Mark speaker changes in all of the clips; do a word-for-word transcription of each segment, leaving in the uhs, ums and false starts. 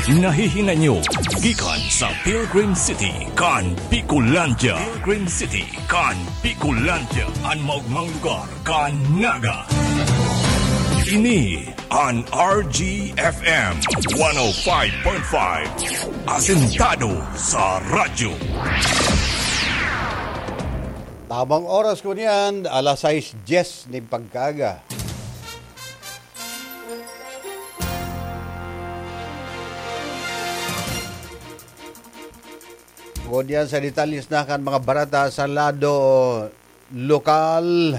Speaker 1: Nahihinga nyo gikan sa Pilgrim City kan Picolandia. Pilgrim City kan Picolandia, ang maugmang lugar kan Naga. Ini an R G F M one oh five point five, asentado sa radyo.
Speaker 2: Tamang oras ko niyan, alas sais diyes ni pagkaga. Kunyan sa detalyes na kan mga barata sa lado lokal.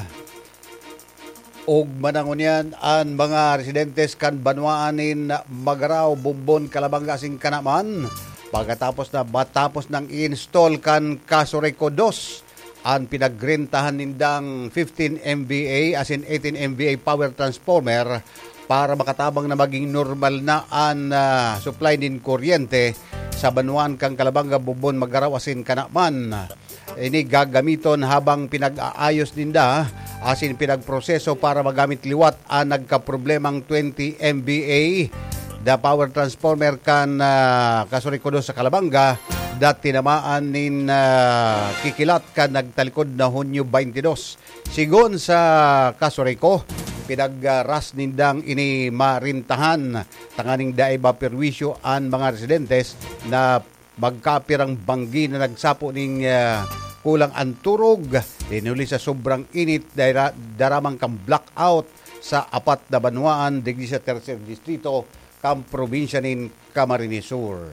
Speaker 2: Og manangon yan ang mga residentes kan banwaanin Magaraw, Bumbon, Calabanga, sing kanaman. Pagkatapos na batapos ng i-install kan Casureco two, ang pinagrentahan nindang fifteen M V A as in eighteen M V A power transformer para makatabang na maging normal na ang uh, supply din kuryente sa Banuan kang Calabanga, Bumbon, Magaraw, asin kanaman. Ini gagamiton habang pinag-aayos ninda asin pinagproseso para magamit liwat ang nagkaproblemang twenty M V A the power transformer kan uh, Casureco two sa Calabanga dat tinamaan nin uh, kikilat kan nagtalikod na Hunyo twenty-two. Sigon sa Casureco, pinagras nindang ini marintahan tanganing daay ba perwisyo ang mga residentes na magkapirang banggi na nagsapo ning uh, kulang ang turog dinuli sa sobrang init dara, daramang kang blackout sa apat na banwaan digdi sa tercer distrito kam probinsya nin Camarines Sur.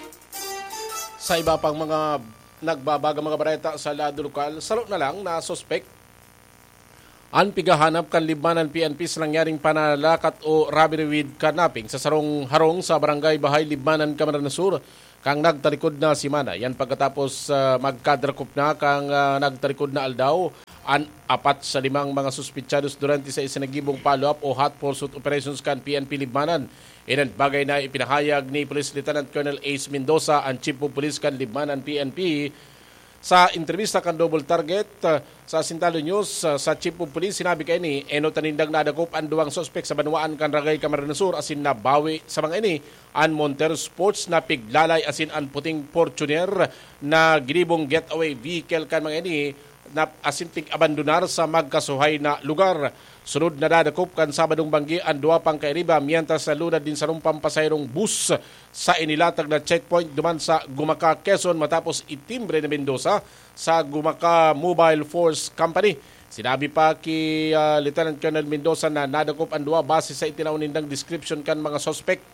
Speaker 3: Sa iba pang mga nagbabaga mga bareta sa lado lokal, salo na lang na suspect ang pigahanap kan Libmanan P N P sa nangyaring panalakat o robbery with kidnapping sa sarong harong sa barangay Bahay, Libmanan, Camarines Sur kang nagtalikod na si Mana. Yan pagkatapos uh, magkadrakop na kang uh, nagtalikod na aldaw ang apat sa limang mga suspitsados durante sa isinagibong follow-up o hot pursuit operations kan P N P Libmanan. Inan bagay na ipinahayag ni Police Lieutenant Colonel Ace Mendoza, ang Chief of Police kan Libmanan P N P, sa entrevista kan Double Target uh, sa Sintalo News. Uh, sa Chief of Police sinabi kay ni eno tanindang nadakop ang duwang suspek sa Banwaan kan Ragay, Camarines Sur asin nabawi sa mga ini an Montero Sports na piglalay asin an puting Fortuner na ginibong getaway vehicle kan mga ini na asin pig abandonar sa magkasuhay na lugar. Sunod na dadakop kan Sabadong banggi ang duwa pang kairiba mientras sa lunad din sa rumpang pasayrong bus sa inilatag na checkpoint duman sa Gumaka, Quezon matapos itimbre na Mendoza sa Gumaka Mobile Force Company. Sinabi pa kay uh, Lieutenant Colonel Mendoza na nadakop ang duwa base sa itinaunindang description kan mga suspect.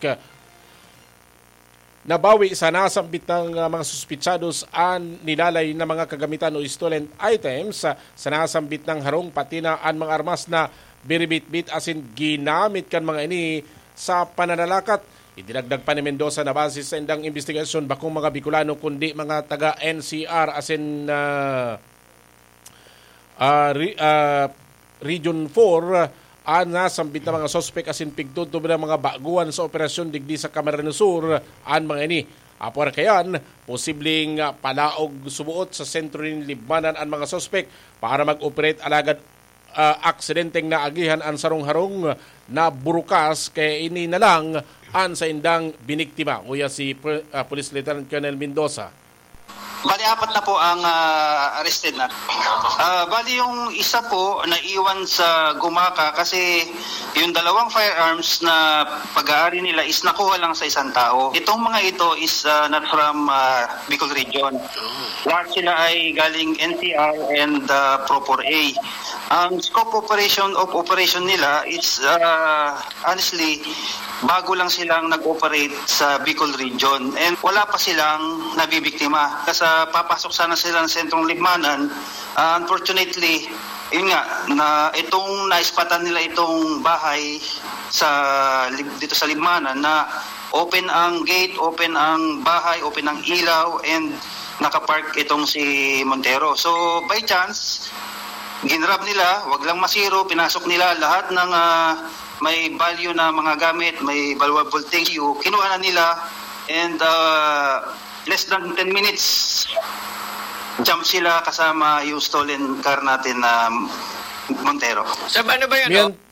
Speaker 3: Nabawi sa nasambit ng uh, mga suspitsados ang nilalay na mga kagamitan o stolen items uh, sa nasambit ng harong pati na ang mga armas na biribit-bit asin ginamit kan mga ini sa pananalakat. Idinagdag pa ni Mendoza na base sa indang investigasyon bakong mga Bicolano kundi mga taga N C R asin uh, uh, re, uh, Region four uh, ang nasambit na mga sospek asin pigtutob ng mga baguan sa operasyon digdi sa Camarines Sur ang mga ini. Apor kayan, posibleng palaog sumuot sa sentro ng Libmanan ang mga sospek para mag-operate alagad uh, aksidenteng naagihan ang sarong-harong na burukas kaya ini na lang ang sa indang biniktima. Kuya si uh, Police Lieutenant Colonel Mendoza.
Speaker 4: Bali, apat na po ang uh, arrested na. Uh, bali, yung isa po naiwan sa Gumaka kasi yung dalawang firearms na pag-aari nila is nakuha lang sa isang tao. Itong mga ito is uh, not from uh, Bicol Region. Lahat sila ay galing N C R and uh, Pro four A. Ang scope operation of operation nila is uh, honestly bago lang silang nag-operate sa Bicol Region and wala pa silang nabibiktima. Kasi papasok sana sila ng sentrong Libmanan, uh, unfortunately, yun nga, na itong naispatan nila itong bahay sa dito sa Libmanan na open ang gate, open ang bahay, open ang ilaw, and nakapark itong si Montero. So by chance, ginrab nila, wag lang masiro, pinasok nila lahat ng uh, may value na mga gamit, may valuable things, kinuha na nila, and uh, less than ten minutes, jump sila kasama yung stolen car natin na um, Montero.
Speaker 5: Sa ano ba yun?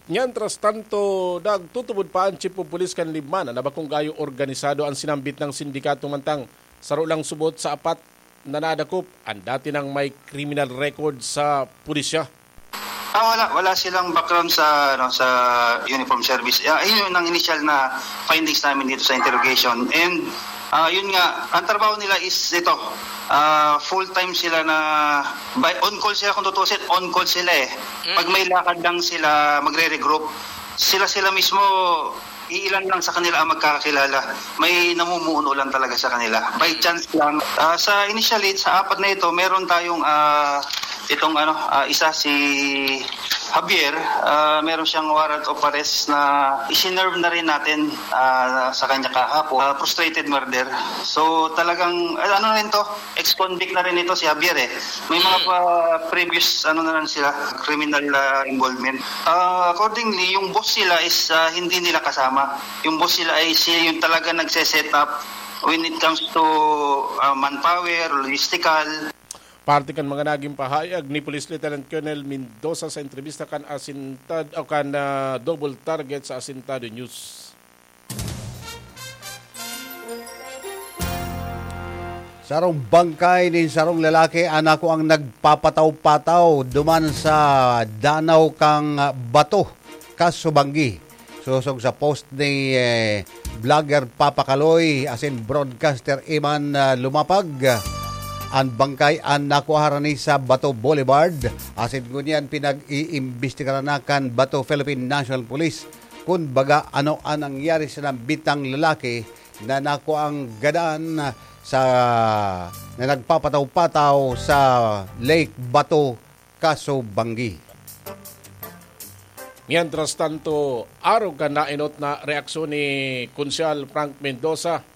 Speaker 3: Mientras tanto, nagtutubod pa ang Chief of Police kan Libman na bakong gayo organisado ang sinambit ng sindikato mantang saro lang subot sa apat na nadakop ang dati nang may criminal record sa pulisya.
Speaker 4: Ah, wala wala silang background sa ano sa uniform service. Uh, yun ang initial na findings namin dito sa interrogation. And uh, yun nga, ang trabaho nila is ito. Uh, full-time sila na by on-call sila kung tutusin, on-call sila eh. Pag may lakad lang sila magre-regroup, sila-sila mismo iilan lang sa kanila ang magkakakilala. May namumuno lang talaga sa kanila. By chance lang. Uh, sa initially, sa apat na ito, meron tayong uh, itong ano, uh, isa si Javier, uh, meron siyang warrant of arrest na isinerve na rin natin uh, sa kanya kahapon. Uh, frustrated murder. So talagang, uh, ano rin to, ex-convict na rin ito si Javier eh. May mga uh, previous, ano na rin sila, criminal uh, involvement. Uh, accordingly, yung boss sila is uh, hindi nila kasama. Yung boss sila ay siya yung talaga nagse-set up when it comes to uh, manpower, logistical.
Speaker 3: Parte kan mga naging pahayag ni Police Lieutenant Colonel Mendoza sa entrevista kan Asintad o kan uh, Double Target sa Asintado News.
Speaker 2: Sarong bangkay ni sarong lalaki anak ko ang nagpapataw-pataw duman sa danaw kang bato Kasubanggi. Susog sa post ni eh, vlogger Papa Kaloy asin broadcaster Iman uh, Lumapag. Ang bangkay ang nakuha ni sa Bato Boulevard. Asin ko niyan pinag-iimbestigaran na kan Bato Philippine National Police kung baga ano ang nangyari sa bitang lalaki na nakuha ang gadaan sa na nagpapataw-pataw sa Lake Bato, Kasubanggi.
Speaker 3: Mientras tanto, araw ka na inot na reaksyon ni Konsyal Frank Mendoza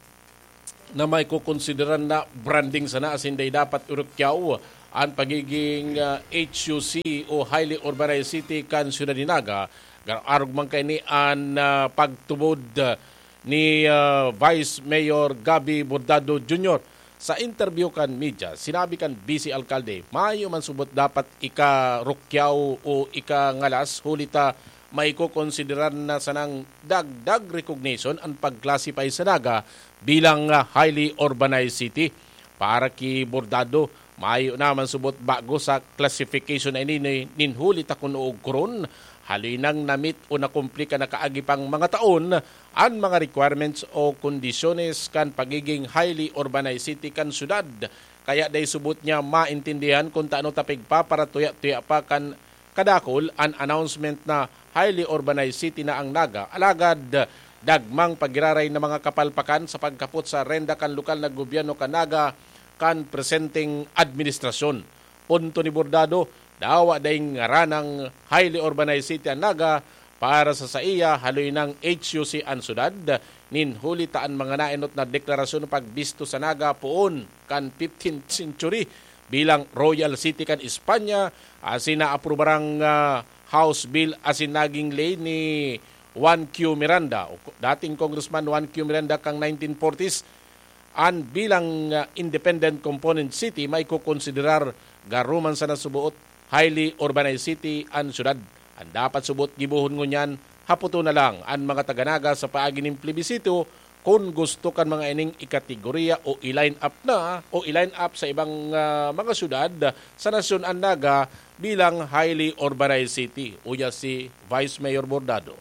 Speaker 3: na may kukonsideran na branding sana as hindi dapat urukyaw ang pagiging uh, H U C o Highly Urbanized City kan Ciudad de Naga. Arog man kay ni ang uh, pagtubod uh, ni uh, Vice Mayor Gabby Bordado Junior Sa interview kan media, sinabi kan Vice Alcalde, maayo man subot dapat ika-rukyaw o ika-ngalas, hulita may kukonsideran na sanang dagdag recognition ang pag-classify sa Naga bilang uh, highly urbanized city. Para ki Bordado, maayo naman subot bago sa classification ay nini ninhulit ako noog kuron, haloy nang namit o nakumplika na kaagipang mga taon ang mga requirements o kondisyones kan pagiging highly urbanized city kan syudad. Kaya day subot niya maintindihan kung taano tapig pa para tuya-tuya pa kan kadakol ang announcement na highly urbanized city na ang Naga. Alagad dagmang pagiraray ng mga kapalpakan sa pagkapot sa renda kan lokal na gobyerno kan Naga kan presenting administrasyon. Punto ni Bordado, dawa daing ngaranang highly urbanized city ang Naga para sa sa iya haloy ng H U C ang syudad. Ninhuli taan mga nainot na deklarasyon pagbisto sa Naga poon kan fifteenth century bilang Royal City kan Espanya. Asin na aprubarang uh, House Bill asin naging lay ni Juan Q. Miranda, dating Congressman Juan Q. Miranda kang nineteen forties, an bilang uh, independent component city may kukonsiderar garuman sa nasubuot highly urbanized city ang syudad. Ang dapat subot gibuhon ngunyan, haputo na lang ang mga taga-Naga sa paagi ng plebisito kung gusto kan mga ining ikategorya o i-line up na o i-line up sa ibang uh, mga syudad sa nasyon ang Naga bilang highly urbanized city. Uya si Vice Mayor Bordado.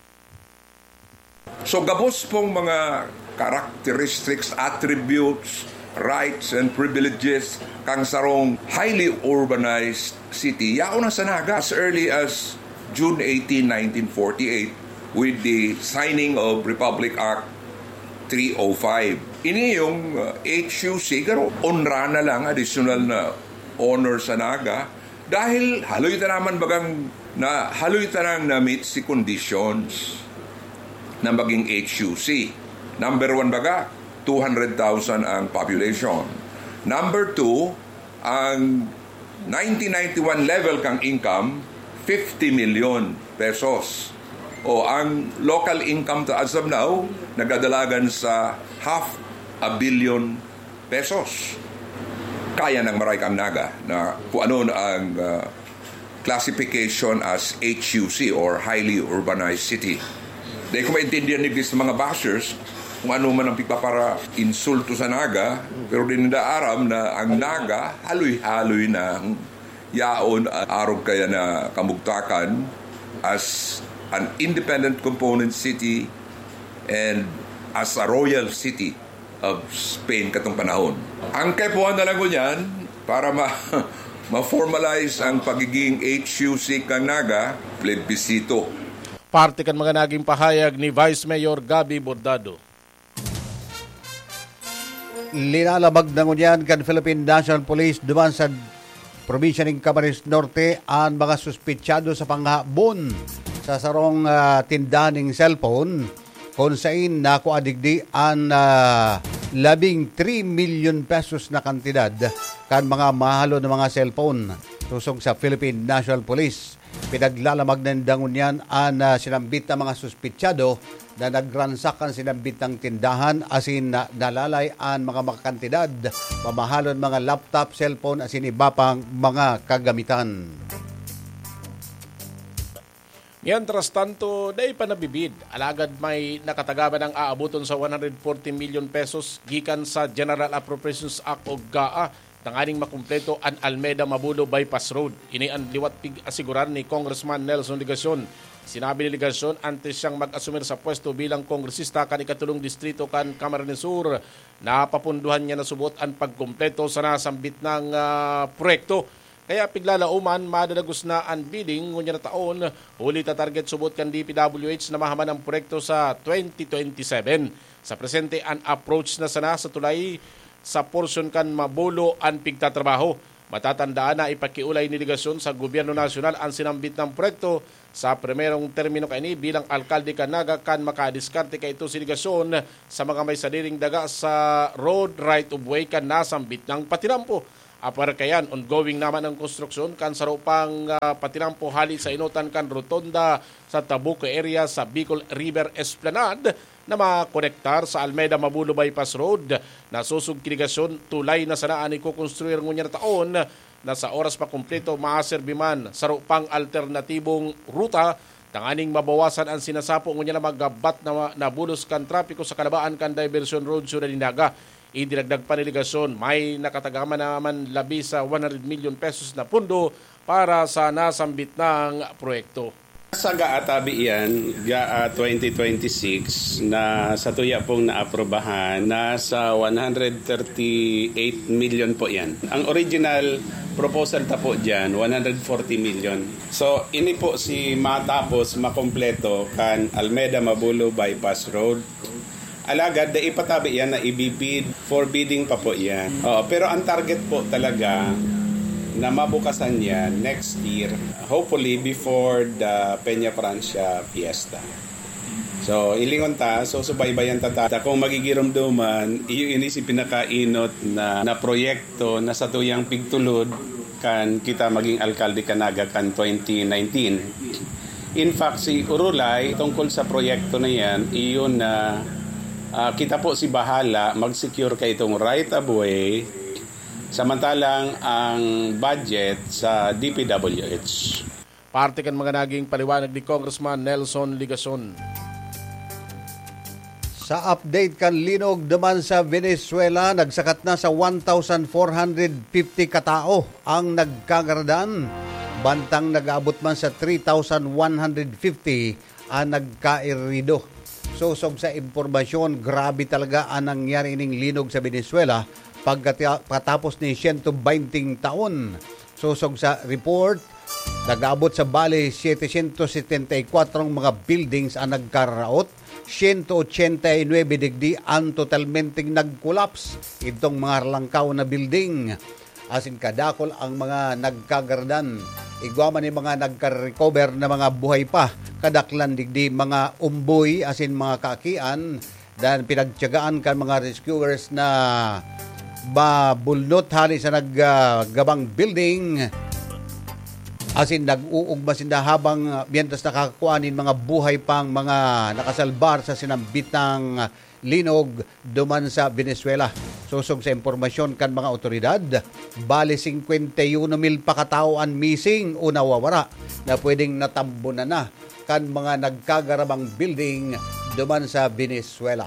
Speaker 5: So gabos pong mga characteristics, attributes, rights and privileges kang sarong highly urbanized city. Yao na sa Naga as early as June eighteenth, nineteen forty-eight with the signing of Republic Act three oh five. Ini yung uh, H U C, pero onra na lang, additional na honor sa Naga dahil haloy ta naman bagang na haloy ta nang na-meet si conditions na maging H U C. Number one baga, two hundred thousand ang population. Number two, ang nineteen ninety-one level kang income, fifty million pesos. O ang local income to as of now, nagadalagan sa half a billion pesos. Kaya ng maray kang Naga na kung ano ang uh, classification as H U C or highly urbanized city. Dahil kung maintindihan niglis ng mga bashers, kung ano man ang pipapara insulto sa Naga, pero din nila aram na ang Naga haloy-haloy ng yaon at arog kaya na kamugtakan as an independent component city and as a royal city of Spain katong panahon. Ang kaipuhan na lang ko niyan para ma ma-formalize ang pagiging H U C kang Naga, plebisito.
Speaker 3: Parte kan mga naging pahayag ni Vice Mayor Gabby Bordado.
Speaker 2: Linalabag na ngunyan kan Philippine National Police duman sa probinsya ng Camarines Norte ang mga suspitsado sa panghabon sa sarong uh, tindahan ng cellphone kung saan nakuadigdi ang uh, labing three million pesos na kantidad kan mga mahalo ng mga cellphone tusong sa Philippine National Police. Pinaglalamag ng dangunyan ang uh, sinambit na mga suspitsado na nagransak ang sinambit ng tindahan asin na nalalay ang mga makakantidad, pamahalon mga laptop, cellphone asin iba pang mga kagamitan.
Speaker 3: Mientras tanto, day pa nabibid. Alagad may nakatagaban ng aabuton sa one hundred forty million pesos gikan sa General Appropriations Act o G A A tanganing makumpleto ang Almeda Mabulo Bypass Road. Ini ang liwat pig asiguran ni Congressman Nelson Ligacion. Sinabi ni Ligacion antes siyang mag-asumir sa pwesto bilang kongresista kan ikatulong distrito kan Camarines Sur, napapunduhan niya na subot ang pagkumpleto sa nasambit ng uh, proyekto. Kaya piglalauman, madalagos na ang bidding ngunya na taon, huli ta target subot kan D P W H na mahaman ang proyekto sa twenty twenty-seven. Sa presente, ang approach na sana sa tulay sa porsyon kan Mabulo ang pigtatrabaho. Matatandaan na ipakiulay ni Ligacion sa Gobyerno Nasyonal ang sinambit ng proyekto sa primerong termino kaini bilang alkalde kan Naga kan makadiskarte kay ito si Ligacion sa mga may sadiring daga sa road right of way kan nasambit ng patinampo. Apar kayan, ongoing naman ang konstruksyon kan sa rupang uh, patinampo hali sa inutan kan rotonda sa Tabuco area sa Bicol River Esplanade na makonektar sa Almeda Mabulo Bypass Road na susug kinigasyon tulay na sanaan ikukonstruir ngunya na taon na sa oras pa kumpleto maaserbiman sa rupang alternatibong ruta tanganing mabawasan ang sinasapo ngunya na magabat na nabulos kan trapiko sa kalabaan kan diversion road sa Naga. Idinagdag pa ni Ligacion, may nakatagaman naman labi sa one hundred million pesos na pundo para sa nasambit ng proyekto.
Speaker 6: Sa G A A tabi yan, G A A twenty twenty-six na sa tuya pong naaprobahan, nasa one hundred thirty-eight million po yan. Ang original proposal ta po dyan, one hundred forty million. So, ini po si matapos makompleto kan Almeda Mabulo Bypass Road. Alagad, da ipatabi yan na ibibid for bidding pa po yan. Oo, pero ang target po talaga na mabukasan yan next year, hopefully before the Peña Francia Fiesta. So, ilingon ta, so subaybayan ta ta. Kung magigirumduman, iyo ini si pinakainot na, na proyekto na sa tuyang pigtulod kan kita maging alkalde kanaga kan twenty nineteen. In fact, si Urulay, tungkol sa proyekto na yan, iyon na Uh, kita po si bahala mag-secure kay itong right of way samantalang ang budget sa D P W H.
Speaker 3: Parte kan mga naging paliwanag ni Congressman Nelson Ligacion.
Speaker 2: Sa update kan linog duman sa Venezuela, nagsakat na sa one thousand four hundred fifty katao ang nagkagaradan. Bantang nag-abot man sa three thousand one hundred fifty ang nagkairido. Susog sa impormasyon, grabe talaga ang nangyari ning linog sa Venezuela pagkatapos ni one hundred twenty taon. Susog sa report, nag-abot sa bali seven hundred seventy-four mga buildings ang nagkaraot, one hundred eighty-nine digdi ang totalmente nag-collapse itong mga langkaw na building. Asin kadakol ang mga nagkagardan. Igwa man yung mga nagka-recover na mga buhay pa. Kadaklan digdi mga umboy asin mga kakian dan pinagtiyagaan kan mga rescuers na babulnot hali sa naggabang uh, building asin nag-uugma sinda habang uh, mientras nakakakuanin mga buhay pang mga nakasalbar sa sinambitang linog duman sa Venezuela. Susog sa impormasyon kan mga otoridad, bali fifty-one mil pakatao missing o nawawara na pwedeng natambo na na kan mga nagkagarabang building duman sa Venezuela.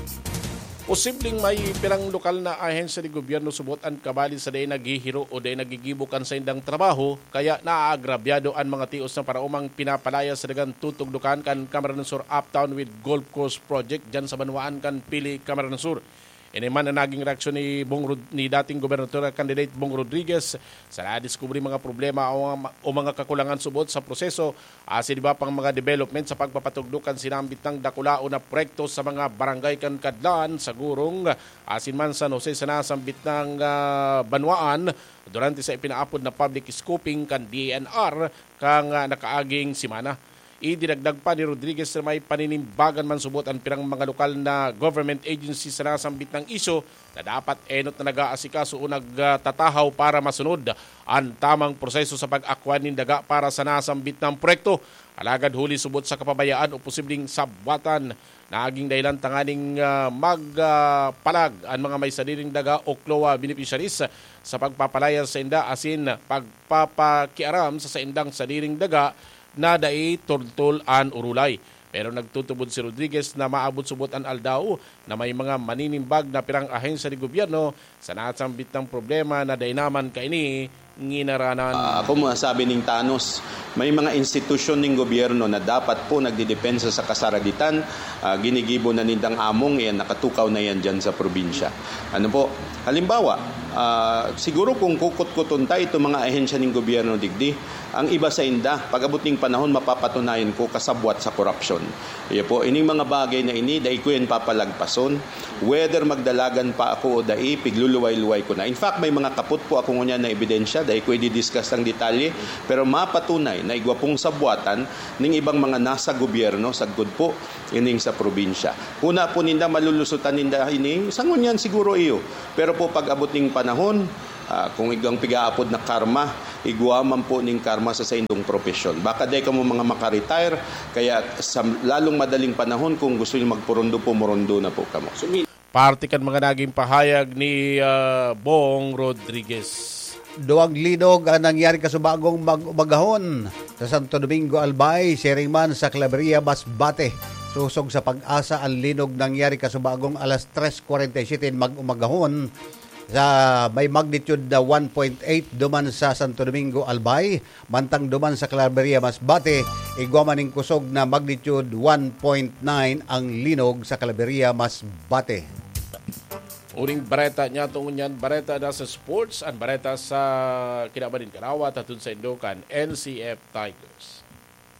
Speaker 3: Posibleng may pirang lokal na ahensya ni gobyerno subutan kabali sa day naghihiro o day nagigibukan sa indang trabaho kaya naaagrabyado ang mga tios na paraumang pinapalaya sa dagang tutugdukan kan Camarines Sur Uptown with Golf Course Project dyan sa Banwaan kan Pili, Camarines Sur. Ini man na naging reaksyon ni, Bong, ni dating gobernador candidate Bong Rodriguez sa na-discovery mga problema o, o mga kakulangan subot sa proseso asin iba pang mga development sa pagpapatugdukan sinambit ng dakulao na proyekto sa mga barangay kan Kadlan sa Gurong asin man San Jose sa nasambit ng uh, Banwaan durante sa ipinaapod na public scoping kan D N R kang uh, nakaaging simana. Idinagdag pa ni Rodriguez na may paninimbagan man subot ang pirang mga lokal na government agency sa nasambit ng iso na dapat enot na nag-aasikaso o nagtatahaw para masunod ang tamang proseso sa pag-akwan ng daga para sa nasambit ng proyekto. Alagad huli subot sa kapabayaan o posibleng sabwatan na aging dahilan tanganing uh, magpalag uh, ang mga may sariling daga o C L O A beneficiaries sa pagpapalaya sa inda asin pagpapakiaram sa saindang sariling daga na dai turtol an urulay. Pero nagtutubod si Rodriguez na maabot subot an aldaw na may mga maninimbag na pirang ahensya ni gobyerno sa nasambit ng problema na dainaman kaini nginaranan.
Speaker 7: Uh, ako masabi ning Thanos, may mga institusyon ng gobyerno na dapat po nagdidepensa sa kasaraditan, uh, ginigibo na nindang among yan, nakatukaw na yan dyan sa probinsya. Ano po, halimbawa, uh, siguro kung kukut-kuton tayo itong mga ahensya ng gobyerno digdi, ang iba sa inda, pag-abot ng panahon, mapapatunayan ko kasabwat sa korupsyon. Iyo po, ining mga bagay na ini, dahil ko yan papalagpason, whether magdalagan pa ako o dahil, pigluluway-luway ko na. In fact, may mga kaput po ako ngunyan na ebidensya, dahil ko i-discuss ng detalye, pero mapatunay na igwapong sabwatan ng ibang mga nasa gobyerno, sagod po, ining sa probinsya. Una po ninda, malulusutan ninda ining, sa ngunyan siguro iyo. Pero po pag-abot ng panahon, Uh, kung igang pigaapod na karma, iguaman po ning karma sa sa indong profesyon. Baka day ka mo mga makaretire, kaya sa lalong madaling panahon, kung gusto nyo magpurundo po, murundo na po kamo.
Speaker 3: Parte kan mga naging pahayag ni uh, Bong Rodriguez.
Speaker 2: Duwag linog ang nangyari kasubagong mag-umagahon sa Santo Domingo, Albay, Siriman sa Claveria, Masbate. Susog sa pag-asa ang linog nangyari kasubagong alas tres forty-seven mag-umagahon sa may magnitude na one point eight duman sa Santo Domingo, Albay, mantang duman sa Claveria, Masbate, igwaman ng kusog na magnitude one point nine ang linog sa Claveria, Masbate.
Speaker 3: Uring bareta niya tungon yan, bareta na sa sports, ang bareta sa Kinabanin Karawa, tatun sa Indokan, N C F Tigers.